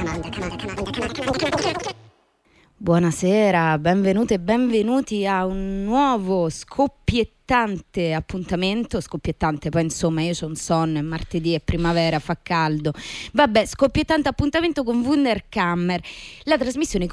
Buonasera, benvenute e benvenuti a un nuovo scoppiettante appuntamento, poi insomma io c'ho un sonno, è martedì, è primavera, fa caldo, vabbè, scoppiettante appuntamento con Wunderkammer, la trasmissione